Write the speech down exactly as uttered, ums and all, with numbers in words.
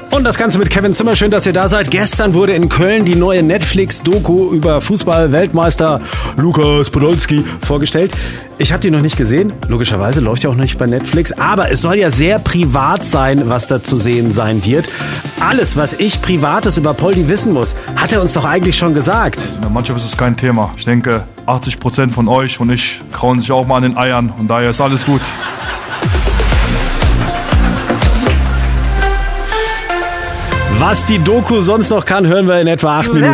Und das Ganze mit Kevin Zimmer. Schön, dass ihr da seid. Gestern wurde in Köln die neue Netflix-Doku über Fußball-Weltmeister Lukas Podolski vorgestellt. Ich habe die noch nicht gesehen. Logischerweise läuft ja auch nicht bei Netflix. Aber es soll ja sehr privat sein, was da zu sehen sein wird. Alles, was ich Privates über Poldi wissen muss, hat er uns doch eigentlich schon gesagt. In der Mannschaft ist es kein Thema. Ich denke, achtzig Prozent von euch und ich krauen sich auch mal an den Eiern. Und daher ist alles gut. Was die Doku sonst noch kann, hören wir in etwa acht Minuten.